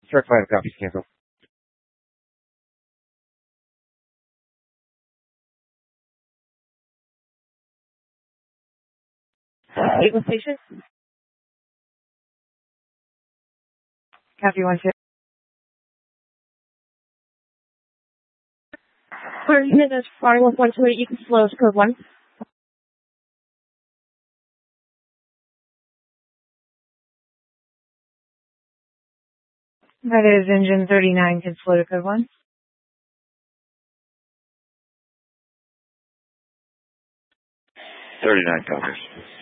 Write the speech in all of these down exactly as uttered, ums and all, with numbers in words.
Truck five copies cancel. Eight with patient. Copy one two. Clear unit is flying with one two eight. You can slow to code one. That is engine thirty-nine. Can slow to code one. thirty-nine copies.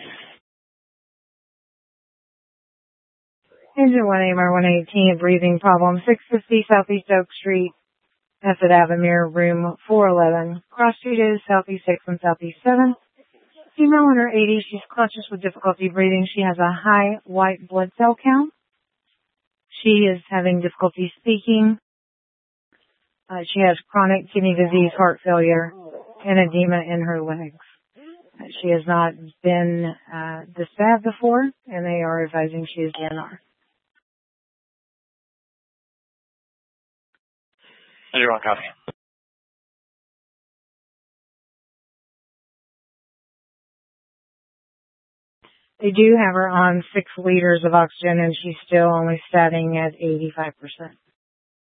Engine one A M R one eighteen, breathing problem, six fifty Southeast Oak Street, Essex Avenue, room four eleven. Cross street is Southeast six and Southeast seven. Female in her eighties, she's conscious with difficulty breathing. She has a high white blood cell count. She is having difficulty speaking. Uh, she has chronic kidney disease, heart failure, and edema in her legs. Uh, she has not been uh, dispatched before, and they are advising she is D N R. Anyone copy? They do have her on six liters of oxygen, and she's still only standing at eighty-five percent.